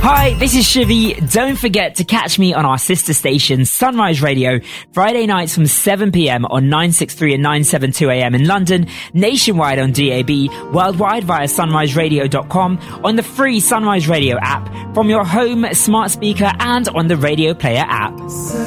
Hi, this is Shivi. Don't forget to catch me on our sister station, Sunrise Radio, Friday nights from 7 p.m. on 963 and 972 a.m. in London, nationwide on DAB, worldwide via sunriseradio.com, on the free Sunrise Radio app, from your home smart speaker and on the Radio Player app.